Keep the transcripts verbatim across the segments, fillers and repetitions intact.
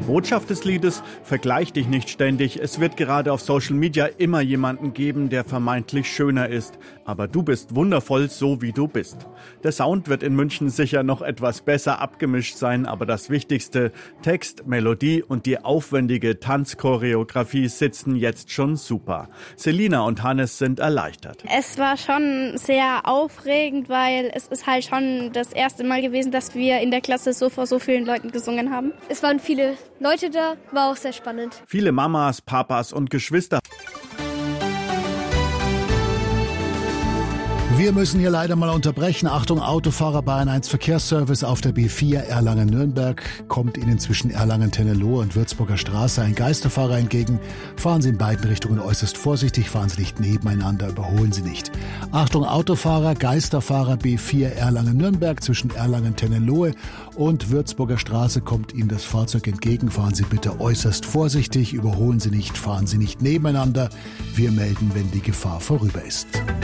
Botschaft des Liedes: Vergleich dich nicht ständig. Es wird gerade auf Social Media immer jemanden geben, der vermeintlich schöner ist. Aber du bist wundervoll, so wie du bist. Der Sound wird in München sicher noch etwas besser abgemischt sein, aber das Wichtigste, Text, Melodie und die aufwendige Tanzchoreografie sitzen jetzt schon super. Selina und Hannes sind erleichtert. Es war schon sehr aufregend, weil es ist halt schon das erste Mal gewesen, dass wir in der Klasse so vor so vielen Leuten gesungen haben. Es waren viele Leute da, war auch sehr spannend. Viele Mamas, Papas und Geschwister. Wir müssen hier leider mal unterbrechen. Achtung, Autofahrer, Bayern eins Verkehrsservice auf der B vier Erlangen-Nürnberg. Kommt Ihnen zwischen Erlangen-Tennelohe und Würzburger Straße ein Geisterfahrer entgegen. Fahren Sie in beiden Richtungen äußerst vorsichtig, fahren Sie nicht nebeneinander, überholen Sie nicht. Achtung, Autofahrer, Geisterfahrer B vier Erlangen-Nürnberg zwischen Erlangen-Tennelohe und Würzburger Straße kommt Ihnen das Fahrzeug entgegen. Fahren Sie bitte äußerst vorsichtig, überholen Sie nicht, fahren Sie nicht nebeneinander. Wir melden, wenn die Gefahr vorüber ist.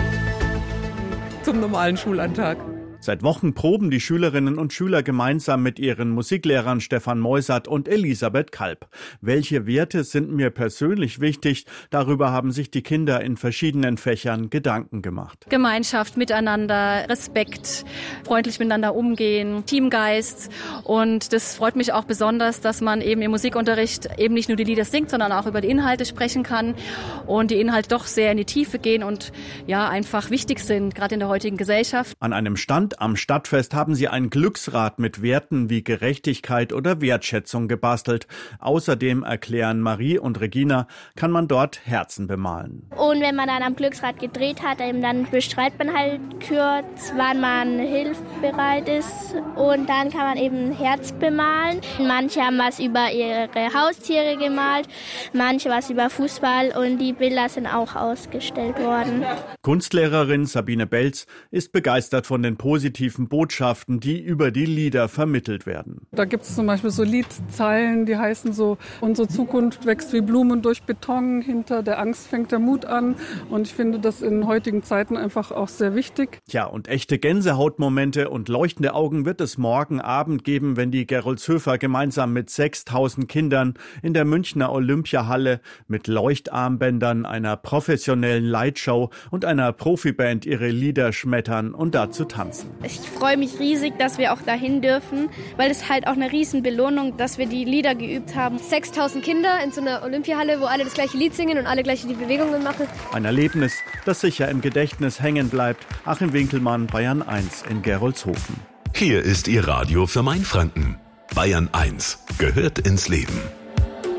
Zum normalen Schulalltag. Seit Wochen proben die Schülerinnen und Schüler gemeinsam mit ihren Musiklehrern Stefan Meusert und Elisabeth Kalb. Welche Werte sind mir persönlich wichtig? Darüber haben sich die Kinder in verschiedenen Fächern Gedanken gemacht. Gemeinschaft, Miteinander, Respekt, freundlich miteinander umgehen, Teamgeist. Und das freut mich auch besonders, dass man eben im Musikunterricht eben nicht nur die Lieder singt, sondern auch über die Inhalte sprechen kann und die Inhalte doch sehr in die Tiefe gehen und ja einfach wichtig sind, gerade in der heutigen Gesellschaft. An einem Stand am Stadtfest haben sie ein Glücksrad mit Werten wie Gerechtigkeit oder Wertschätzung gebastelt. Außerdem, erklären Marie und Regina, kann man dort Herzen bemalen. Und wenn man dann am Glücksrad gedreht hat, dann beschreibt man halt kurz, wann man hilfsbereit ist. Und dann kann man eben ein Herz bemalen. Manche haben was über ihre Haustiere gemalt, manche was über Fußball und die Bilder sind auch ausgestellt worden. Kunstlehrerin Sabine Belz ist begeistert von den positiven Botschaften, die über die Lieder vermittelt werden. Da gibt es zum Beispiel so Liedzeilen, die heißen so: Unsere Zukunft wächst wie Blumen durch Beton, hinter der Angst fängt der Mut an. Und ich finde das in heutigen Zeiten einfach auch sehr wichtig. Tja, und echte Gänsehautmomente und leuchtende Augen wird es morgen Abend geben, wenn die Gerolzhöfer gemeinsam mit sechstausend Kindern in der Münchner Olympiahalle mit Leuchtarmbändern, einer professionellen Lightshow und einer Profiband ihre Lieder schmettern und dazu tanzen. Ich freue mich riesig, dass wir auch dahin dürfen, weil es halt auch eine riesen Belohnung, dass wir die Lieder geübt haben. sechstausend Kinder in so einer Olympiahalle, wo alle das gleiche Lied singen und alle gleich die Bewegungen machen. Ein Erlebnis, das sicher im Gedächtnis hängen bleibt. Achim Winkelmann, Bayern eins in Gerolzhofen. Hier ist Ihr Radio für Mainfranken. Bayern eins gehört ins Leben.